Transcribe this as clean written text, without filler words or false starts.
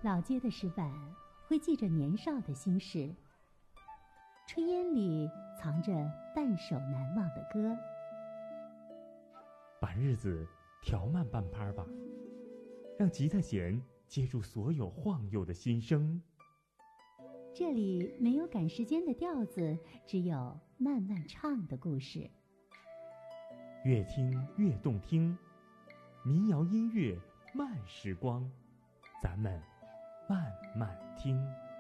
老街的石板会记着年少的心事，炊烟里藏着淡手难忘的歌。 把日子调慢半拍吧，让吉他弦接住所有晃悠的心声。 这里没有赶时间的调子，只有慢慢唱的故事。 越听越动听，民谣音乐慢时光，咱们慢慢听。